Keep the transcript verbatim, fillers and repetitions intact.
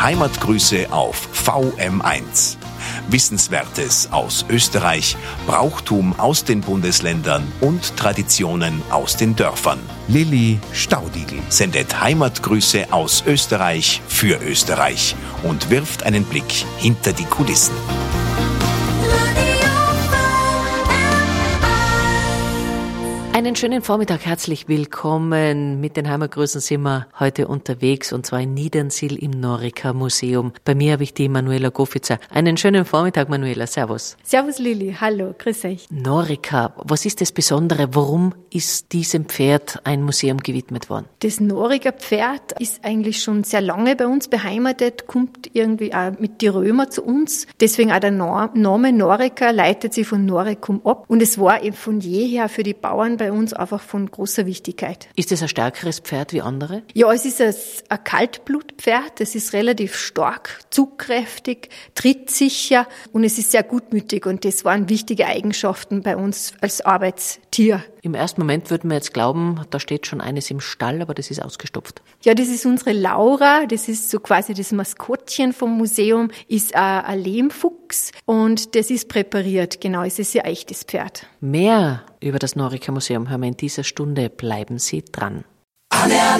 Heimatgrüße auf V M eins. Wissenswertes aus Österreich, Brauchtum aus den Bundesländern und Traditionen aus den Dörfern. Lilly Staudigl Sendet Heimatgrüße aus Österreich für Österreich und wirft einen Blick hinter die Kulissen. Einen schönen Vormittag, herzlich willkommen. Mit den Heimatgrüßen sind wir heute unterwegs und zwar in Niedernsill im Norica Museum. Bei mir habe ich die Manuela Gofitzer. Einen schönen Vormittag, Manuela. Servus. Servus Lilly, hallo, grüß euch. Norica, was ist das Besondere? Warum ist diesem Pferd ein Museum gewidmet worden? Das Norica Pferd ist eigentlich schon sehr lange bei uns beheimatet, kommt irgendwie auch mit die Römer zu uns. Deswegen auch der Name Norica leitet sich von Noricum ab und es war eben von jeher für die Bauern bei uns einfach von großer Wichtigkeit. Ist es ein stärkeres Pferd wie andere? Ja, es ist ein, ein Kaltblutpferd. Es ist relativ stark, zugkräftig, trittsicher und es ist sehr gutmütig. Und das waren wichtige Eigenschaften bei uns als Arbeitstier. Im ersten Moment würden wir jetzt glauben, da steht schon eines im Stall, aber das ist ausgestopft. Ja, das ist unsere Laura. Das ist so quasi das Maskottchen vom Museum, ist ein, ein Lehmfuchs und das ist präpariert. Genau, es ist ein echtes Pferd. Mehr über das Norica Museum hören wir in dieser Stunde. Bleiben Sie dran. Alle